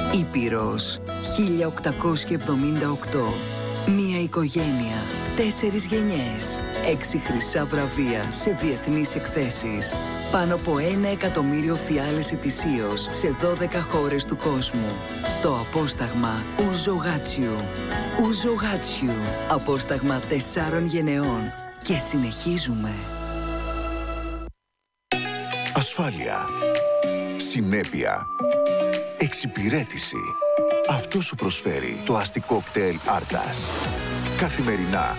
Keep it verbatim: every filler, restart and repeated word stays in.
Ήπειρος χίλια οκτακόσια εβδομήντα οκτώ. Μία οικογένεια, τέσσερις γενιές, έξι χρυσά βραβεία σε διεθνείς εκθέσεις. Πάνω από ένα εκατομμύριο φιάλες ετησίως σε δώδεκα χώρες του κόσμου. Το απόσταγμα Ouzo Hachu. Ouzo Hachu. Απόσταγμα τεσσάρων γενεών. Και συνεχίζουμε. Ασφάλεια. Συνέπεια. Εξυπηρέτηση. Αυτό σου προσφέρει το αστικό κτέλ Άρτας. Καθημερινά